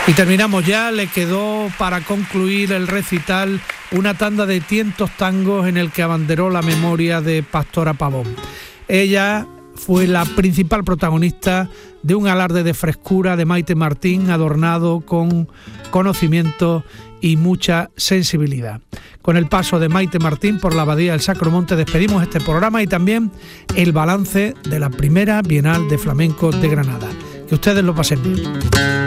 Y terminamos ya, le quedó para concluir el recital una tanda de tientos tangos en el que abanderó la memoria de Pastora Pavón. Ella fue la principal protagonista de un alarde de frescura de Maite Martín, adornado con conocimiento y mucha sensibilidad. Con el paso de Maite Martín por la Abadía del Sacromonte despedimos este programa y también el balance de la primera Bienal de Flamenco de Granada. Que ustedes lo pasen bien.